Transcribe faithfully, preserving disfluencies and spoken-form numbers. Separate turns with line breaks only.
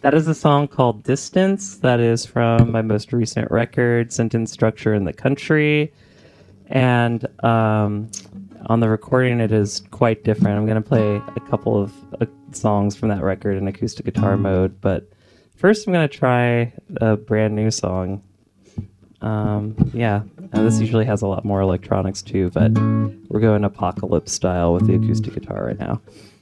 That is a song called Distance. That is from my most recent record, Sentence Structure in the Country. And um, on the recording, it is quite different. I'm going to play a couple of uh, songs from that record in acoustic guitar mode. But first, I'm going to try a brand new song. Um, yeah, uh, this usually has a lot more electronics too, but we're going apocalypse style with the acoustic guitar right now.